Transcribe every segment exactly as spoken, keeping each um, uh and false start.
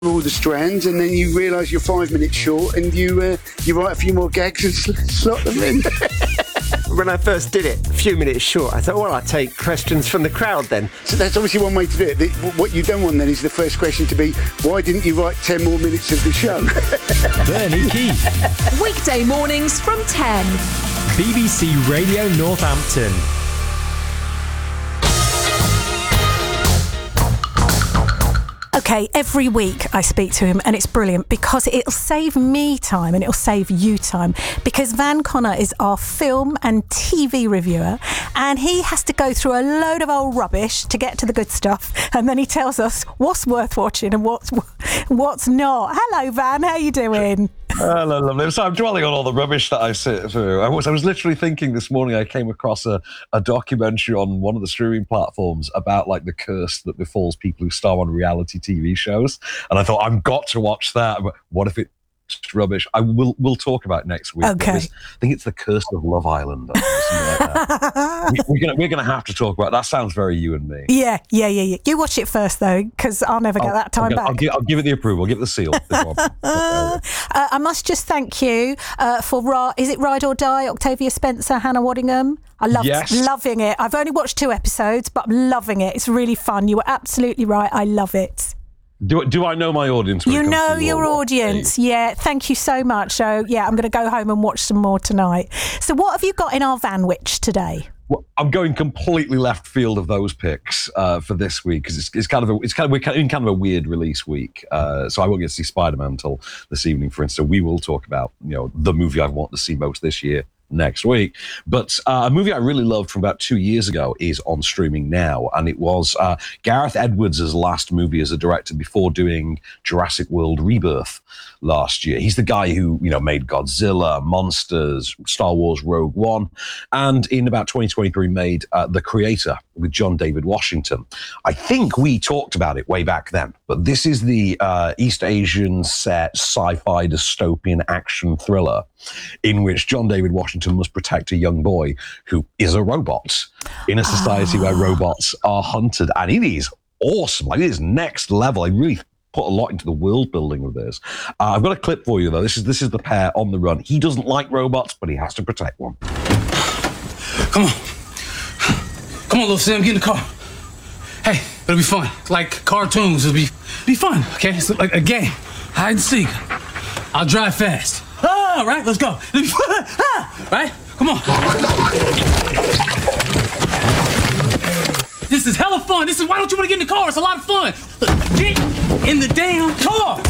all the strands, and then you realise you're five minutes short, and you uh, you write a few more gags and sl- slot them in. When I first did it, a few minutes short, I thought, well, I'll take questions from the crowd then. So that's obviously one way to do it. The, what you don't want then is the first question to be, why didn't you write ten more minutes of the show? Bernie Keith. Weekday mornings from ten. B B C Radio Northampton. Okay, every week I speak to him and it's brilliant because it'll save me time and it'll save you time, because Van Connor is our film and T V reviewer and he has to go through a load of old rubbish to get to the good stuff, and then he tells us what's worth watching and what's what's not. Hello Van, how you doing? Hello, lovely. So I'm dwelling on all the rubbish that I sit through. I was, I was literally thinking this morning, I came across a, a documentary on one of the streaming platforms about like the curse that befalls people who star on reality T V shows. And I thought, I've got to watch that. But what if it's rubbish? I will we'll talk about it next week. Okay. This, I think it's the curse of Love Island or something like that. we, we're gonna we're gonna have to talk about it. That sounds very you and me. Yeah, yeah, yeah, yeah. You watch it first though, because I'll never get I'll, that time I'll get, back. I'll give, I'll give it the approval. I'll give it the seal. uh, I must just thank you uh, for Ra- is it Ride or Die? Octavia Spencer, Hannah Waddingham. I loved Yes. loving it. I've only watched two episodes, but I'm loving it. It's really fun. You were absolutely right. I love it. Do, do I know my audience? when You it comes know to your law? audience. Yeah, thank you so much. So, yeah, I'm going to go home and watch some more tonight. So what have you got in our Vanwich today? Well, I'm going completely left field of those picks uh, for this week because it's, it's kind of a, it's kind of we're in kind of a weird release week. Uh, so I won't get to see Spider-Man until this evening, for instance. So we will talk about you know the movie I want to see most this year next week. But uh, a movie I really loved from about two years ago is on streaming now, and it was uh, Gareth Edwards' last movie as a director before doing Jurassic World Rebirth last year. He's the guy who you know made Godzilla, Monsters, Star Wars Rogue One, and in about twenty twenty-three made uh, The Creator with John David Washington. I think we talked about it way back then, but this is the uh, East Asian set sci-fi dystopian action thriller in which John David Washington must protect a young boy who is a robot in a society where robots are hunted. And it is awesome. Like, it is next level. I really put a lot into the world building of this. Uh, I've got a clip for you, though. This is this is the pair on the run. He doesn't like robots, but he has to protect one. Come on. Come on, little Sam, get in the car. Hey, it'll be fun. Like cartoons, it'll be, be fun, okay? It's like a game. Hide and seek. I'll drive fast. Ah, right, let's go. It'll be fun. Ah, right? Come on. This is hella fun. This is, why don't you want to get in the car? It's a lot of fun. Look, get in the damn car.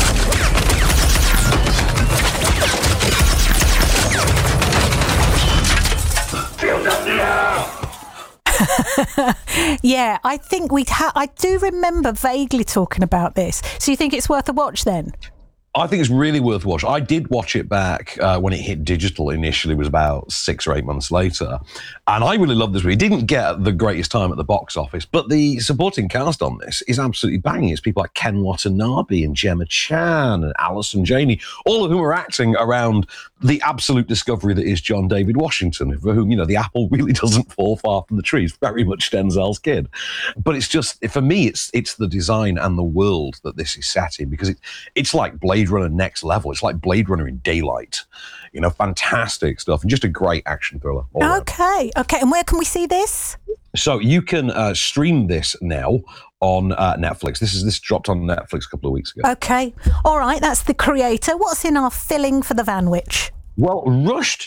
Yeah, I think we ha- I do remember vaguely talking about this. So you think it's worth a watch then? I think it's really worth watching. I did watch it back uh, when it hit digital initially. It was about six or eight months later. And I really loved this movie. It didn't get the greatest time at the box office, but the supporting cast on this is absolutely banging. It's people like Ken Watanabe and Gemma Chan and Alison Janney, all of whom are acting around the absolute discovery that is John David Washington, for whom, you know, the apple really doesn't fall far from the tree. It's very much Denzel's kid. But it's just, for me, it's it's the design and the world that this is set in, because it, it's like Blade Runner next level. It's like Blade Runner in daylight. You know, fantastic stuff and just a great action thriller. Okay, okay. And where can we see this? So you can uh, stream this now on uh, Netflix. This is this dropped on Netflix a couple of weeks ago. Okay, all right. That's The Creator. What's in our filling for the Vanwich? Well, rushed